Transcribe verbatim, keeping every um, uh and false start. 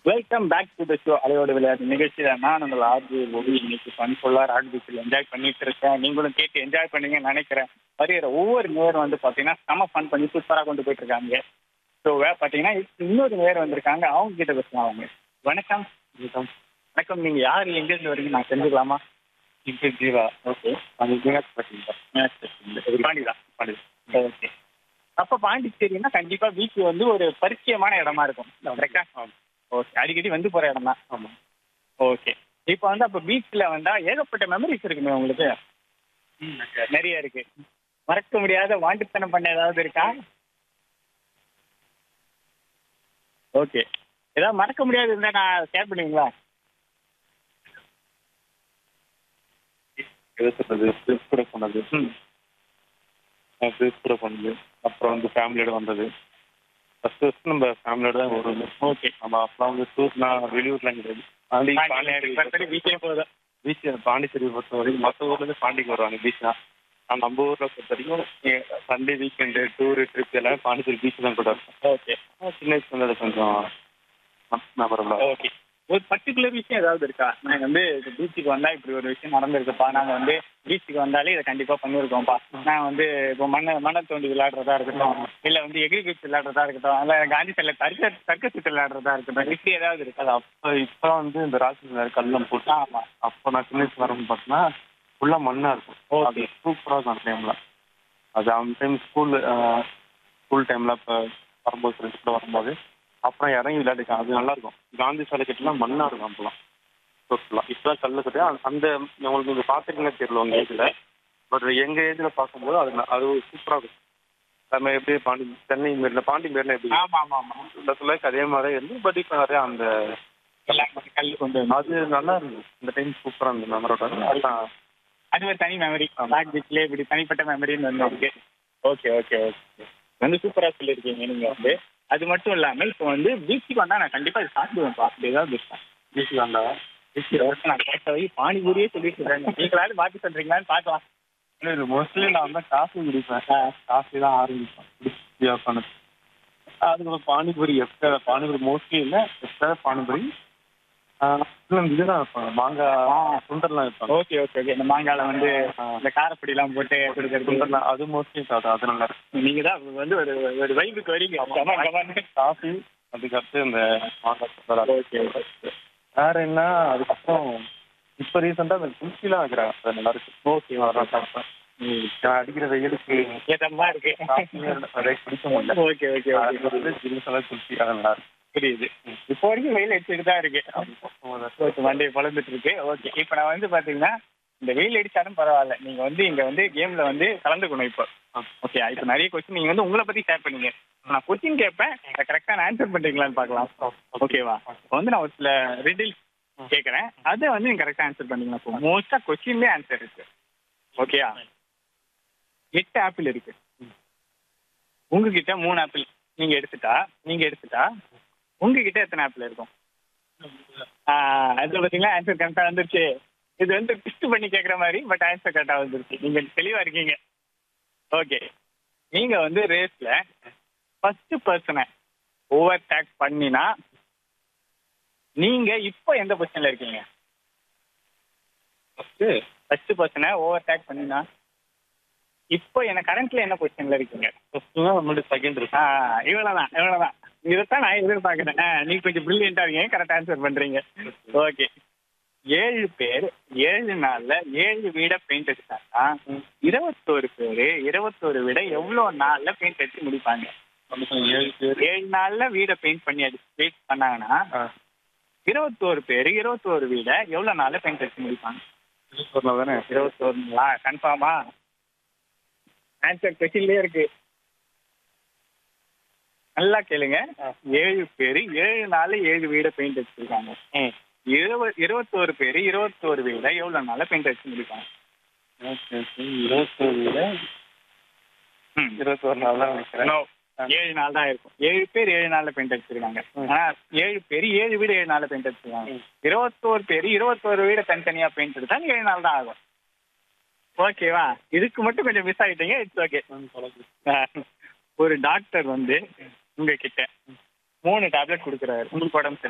Welcome back to the show அலையோட விளையாட்டு நிகழ்ச்சியில நான் உங்கள் ஆர்ஜி ஒளி இன்னைக்கு ஃபன்ஃபுல்லா ராக் பீச்சில் என்ஜாய் பண்ணிட்டு இருக்கேன். நீங்களும் கேட்டு என்ஜாய் பண்ணீங்கன்னு நினைக்கிறேன். வருகிற ஒவ்வொரு நேரம் வந்து பாத்தீங்கன்னா செம ஃபன் பண்ணி சூப்பரா கொண்டு போயிட்டு இருக்காங்க. ஸோ பாத்தீங்கன்னா இப்ப இன்னொரு நேரம் வந்திருக்காங்க, அவங்க கிட்ட பேசலாம். அவங்க வணக்கம். வணக்கம். வணக்கம், நீங்க யாரு எங்க இருந்து வரீங்க நான் தெரிஞ்சுக்கலாமா? இப்போ ஜீவா. ஓகே, அது ஜீவாஸ் பார்த்தீங்களா? பாண்டிதான் பாண்டி. ஓகே, அப்ப பாண்டிச்சேரின்னா கண்டிப்பா பீச் வந்து ஒரு பரிச்சயமான இடமா இருக்கும், கரெக்டா? ஓகே, அடிக்கடி வந்து போற இடம் தான். ஆமாம். ஓகே, இப்போ வந்து அப்ப பீச்ல வந்தா ஏகப்பட்ட மெமரிஸ் இருக்குமே உங்களுக்கு? ம் நிறைய இருக்கு. மறக்க முடியாத வாண்டுத்தனம் பண்ண ஏதாவது இருக்கா? ஓகே, ஏதாவது மறக்க முடியாது இருந்தா நான் ஷேர் பண்ணுவீங்களா? எது சொல்றது, ஃப்ரெண்ட்ஸ் கூட போனது, ம் ஃப்ரெண்ட்ஸ் கூட போனது, அப்புறம் வந்து ஃபேமிலியோட வந்தது. ஃபஸ்ட்டு ஃபஸ்ட்டு நம்ம ஃபேமிலியோட தான் வருவோம். ஓகே, நம்ம அப்பெல்லாம் வந்து டூர்னா வெளியூர்லாம் கிடையாது. பாண்டி பாண்டிச்சேரி பீச்சே போதும். பீச் பாண்டிச்சேரி பொறுத்த வரைக்கும் மற்ற ஊர்லேருந்து பாண்டிக்கு வருவாங்க பீச் தான். ஆனால் நம்ம ஊரில் பொறுத்த வரைக்கும் சண்டே வீக்கெண்டு டூரு ட்ரிப் எல்லாமே பாண்டிச்சேரி பீச் தான் கூட இருக்கும். ஓகே சின்ன வயசுல வந்து அது கொஞ்சம் மெமரபுளாக. ஓகே, ஒரு பர்டிகுலர் விஷயம் ஏதாவது இருக்கா? நாங்கள் வந்து பீச்சுக்கு வந்தா இப்படி ஒரு விஷயம் நடந்திருக்குப்பா, நாங்கள் வந்து பீச்சுக்கு வந்தாலே இதை கண்டிப்பா பண்ணியிருக்கோம்ப்பா. நான் வந்து இப்போ மண்ணை மண்ணை தோண்டி விளையாடுறதா இருக்கட்டும், இல்லை வந்து எகிரி குச்சி விளையாடுறதா இருக்கட்டும், இல்லை காந்தி சிலை தர்க்க தர்க்க சுற்று விளையாடுறதா இருக்கட்டும், இப்படி ஏதாவது இருக்கு? அது அப்போ இப்போ வந்து இந்த ராசி கல்லம் போட்டு. ஆமாம். அப்போ நான் சின்ன வயசு வரும்போது பார்த்தீங்கன்னா ஃபுல்லாக மண்ணாக இருக்கும். ஓகே. அது சூப்பராக இருக்கும் அந்த டைமில். அது அந்த டைம் ஸ்கூல் ஸ்கூல் டைமில் இப்போ வரும்போது ஃப்ரெண்ட்ஸ் கூட வரும்போது அப்புறம் இறங்கி விளையாடிருக்கேன். அது நல்லாயிருக்கும். காந்தி சாலை கிட்டலாம் மண்ணாக இருக்கும் அப்போலாம். ஃபுல்லாக இப்போ தான் கல் கட்டு அந்த உங்களுக்கு நீங்கள் பார்த்துருக்கீங்க தெரியல உங்கள் ஏஜில். பட் எங்கள் ஏஜில் பார்க்கும்போது அது ந- அது சூப்பராக இருக்கும். நம்ம எப்படி பாண்டி சென்னை மாரில பாண்டி மாரிலாம் எப்படி ஆமாம் ஆமாம் ஆமாம், இந்த சொல்லுக்கு அதே மாதிரி தான் இருந்து. பட் இப்போ நிறையா அந்த எல்லாம் கல் கொண்டு வந்து அது நல்லா இருந்தது. இந்த டைம் சூப்பராக இருந்தது மெமரோட. அதுதான் அது ஒரு தனி மெமரி. பிளாக் பீச்லேயே இப்படி தனிப்பட்ட மெமரின்னு வந்து இருக்கு. ஓகே ஓகே ஓகே, வந்து சூப்பராக சொல்லியிருக்கீங்க நீங்கள் வந்து. அது மட்டும் இல்லாமல் இப்போ வந்து பீச்சுக்கு வந்தால் நான் கண்டிப்பாக இது சாப்பிடுவேன்ப்பா, அப்படி ஏதாவது இருக்கா? பீச்சுக்கு வந்தா பீச்சில் வந்து நான் கேட்ட வரை பானிபூரியே சொல்லிட்டு இருக்கேன், நீங்களாவது மாற்றி சொல்கிறீங்களான்னு பார்க்கலாம். இல்லை இது மோஸ்ட்லி நான் வந்து காஃபி குடிப்பேன். காஃபி தான் ஆரம்பிப்பேன் குடிச்சு உட்காந்து. அதுக்கப்புறம் பானிபூரி எப்போ பானிபூரி மோஸ்ட்லி இல்லை எப்போ பானிபூரி. இன்னும் இதுதான் வைப்பாங்க, மாங்காய் சுண்டர்லாம் வைப்பாங்க. ஓகே ஓகே ஓகே, இந்த மாங்காயில் வந்து இந்த காரப்பொடிலாம் போட்டு கொடுக்கறது. சுண்டர்லாம் அது மோஸ்ட்லி சாப்பிடும். அது நல்லா இருக்கும். நீங்கள் தான் வந்து ஒரு ஒரு வைபுக்கு வரீங்க. Come on come on. காஃபி அதுக்கடுத்து இந்த மாங்காய் சுண்டர். ஓகே ஓகே, வேற என்ன அதுக்கப்புறம் இப்போ ரீசெண்டாக அந்த குல்ஃபிலாம் வைக்கிறாங்க. அது நல்லா இருக்கு. ஓகே அதெல்லாம் சாப்பிட்டேன். நான் அடிக்கிற வெயிலுக்கு ஏதமா இருக்கு. காஃபியே நிறைய குடிக்க முடியல. ஓகே ஓகே அது ஓகே, வந்து ஜில்லுசெல்லாம் குல்ஃபி அது நல்லா இருக்கு. புரியுது. இப்போ வரைக்கும் வெயில் அடிச்சுட்டு தான் இருக்கு. ஓகே, வண்டி பழந்துட்டு இருக்கு. ஓகே, இப்போ நான் வந்து பாத்தீங்கன்னா இந்த வெயில் அடிச்சாலும் பரவாயில்ல, நீங்க வந்து இங்க வந்து கேம்ல வந்து கலந்துக்கணும் இப்போ. ஓகே, இப்போ நிறைய கொஸ்டின் நீங்க வந்து உங்களை பத்தி ஷேர் பண்ணீங்க. நான் கொஸ்டின் கேட்பேன், கரெக்டா நான் ஆன்சர் பண்றீங்களான்னு பார்க்கலாம். ஓகேவா? இப்போ வந்து நான் ஒரு சில ரிடில்ஸ் கேட்கறேன், அதை வந்து நீங்க கரெக்டா ஆன்சர் பண்ணீங்களா? இப்போ மோஸ்டா கொஸ்டின்லேயே ஆன்சர் இருக்கு. ஓகேயா? எட்டு ஆப்பிள் இருக்கு, உங்ககிட்ட மூணு ஆப்பிள். நீங்க எடுத்துட்டா நீங்க எடுத்துட்டா உங்ககிட்ட எத்தனை ஆப்பிள் இருக்கும்? அது பார்த்தீங்களா, ஆன்சர் கரெக்டாக வந்துருச்சு. இது வந்து ட்விஸ்ட் பண்ணி கேட்குற மாதிரி, பட் ஆன்சர் கரெக்டாக வந்துருச்சு. நீங்கள் தெளிவாக இருக்கீங்க. ஓகே, நீங்கள் வந்து ரேஸில் ஃபர்ஸ்ட் பர்சனை ஓவர் டேக் பண்ணினா நீங்கள் இப்போ எந்த பொசிஷனில் இருக்கீங்க? ஃபர்ஸ்ட் ஃபர்ஸ்ட் பர்சனை ஓவர் டேக் பண்ணினா இப்போ என்ன கரண்ட்ல என்ன பொசிஷனில் இருக்கீங்க? ஃபர்ஸ்ட் செகண்ட் இருக்கு. ஆ, இவ்வளோதான் இவ்வளோதான். இதைத்தான் நான் எதிர்பார்க்குறேன். ஆ, நீங்க கொஞ்சம் பிரில்லியண்டா இருக்கீங்க, கரெக்டாக ஆன்சர் பண்றீங்க. ஓகே, ஏழு பேர் ஏழு நாள்ல ஏழு வீட பெயிண்ட் அடிச்சாங்கன்னா இருபத்தோரு பேரு இருபத்தோரு வீட எவ்வளவு நாள்ல பெயிண்ட் அடிச்சு முடிப்பாங்க? ஏழு பேர் ஏழு நாள்ல வீட பெயிண்ட் பண்ணி அடிச்சு பெயிண்ட் பண்ணாங்கன்னா இருபத்தோரு பேரு இருபத்தோரு வீட எவ்வளவு நாள்ல பெயிண்ட் அடிச்சு முடிப்பாங்க? தானே. இருபத்தோரு நாளா? கன்ஃபார்மா? ஆன்சர் கொஸ்டின்லயே இருக்கு, நல்லா கேளுங்க. ஏழு பேரு ஏழு நாள்ல ஏழு வீட பெயிண்ட் அடிச்சிருக்காங்க. இருபது இருபத்தோரு பேரு இருபத்தோரு வீட எவ்வளவு நாள்ல பெயிண்ட் அடிச்சு முடிப்பாங்க? இருபத்தோரு வீட ம். இருபத்தோரு நாள் தான் நினைக்கிறேன். No, ஏழு நாள் தான் இருக்கும். ஏழு பேர் ஏழு நாள்ல பெயிண்ட் அடிச்சிருக்காங்க. ஆனா ஏழு பேர் ஏழு வீடு ஏழு நாள்ல பெயிண்ட் அடிச்சிருக்காங்க. இருபத்தோரு பேர் இருபத்தோரு வீட தனித்தனியா பெயிண்ட் அடிச்சா ஏழு நாள் தான் ஆகும். ஓகேவா? இதுக்கு மட்டும் கொஞ்சம் மிஸ் ஆகிட்டீங்க. It's okay. ஒரு டாக்டர் வந்து உங்ககிட்ட மூணு டேப்லெட் கொடுக்குறாரு, உங்களுக்கு உடம்பு